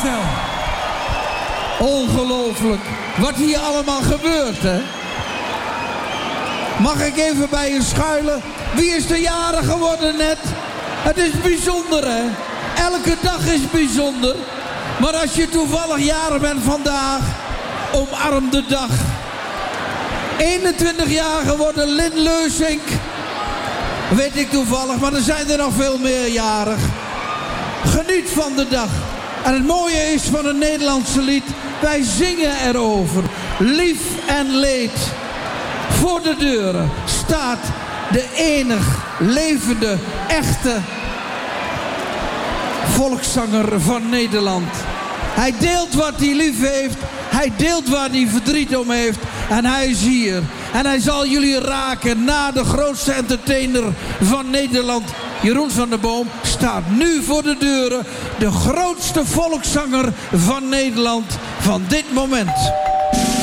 snel. Ongelooflijk. Wat hier allemaal gebeurt, hè? Mag ik even bij je schuilen? Wie is de jarig geworden net? Het is bijzonder, hè? Elke dag is bijzonder. Maar als je toevallig jarig bent vandaag, omarm de dag. 21 jaar geworden Lin Leusink. Weet ik toevallig, maar er zijn er nog veel meer jarig. Geniet van de dag. En het mooie is van het Nederlandse lied, wij zingen erover. Lief en leed. Voor de deuren staat de enig levende, echte volkszanger van Nederland. Hij deelt wat hij lief heeft. Hij deelt waar hij verdriet om heeft. En hij is hier. En hij zal jullie raken na de grootste entertainer van Nederland. Jeroen van der Boom staat nu voor de deuren. De grootste volkszanger van Nederland van dit moment.